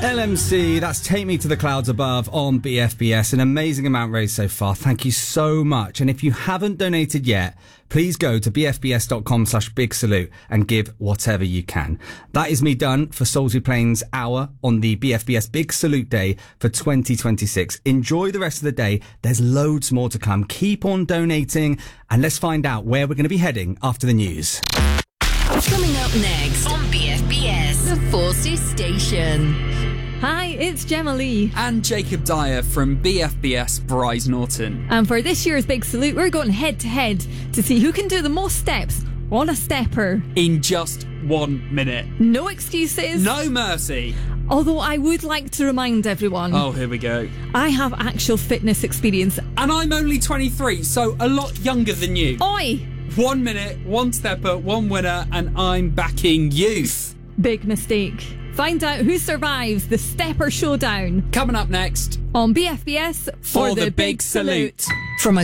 LMC, that's Take Me to the Clouds Above on BFBS. An amazing amount raised so far. Thank you so much. And if you haven't donated yet, please go to bfbs.com/big salute and give whatever you can. That is me done for Salisbury Plains Hour on the BFBS Big Salute Day for 2026. Enjoy the rest of the day. There's loads more to come. Keep on donating and let's find out where we're going to be heading after the news. Coming up next on BFBS, the Forces Station. Hi, it's Gemma Lee. And Jacob Dyer from BFBS Bryce Norton. And for this year's Big Salute, we're going head to head to see who can do the most steps on a stepper. In just 1 minute. No excuses. No mercy. Although I would like to remind everyone. Oh, here we go. I have actual fitness experience. And I'm only 23, so a lot younger than you. Oi! 1 minute, one stepper, one winner, and I'm backing youth. Big mistake. Find out who survives the Stepper Showdown. Coming up next on BFBS for the Big Salute.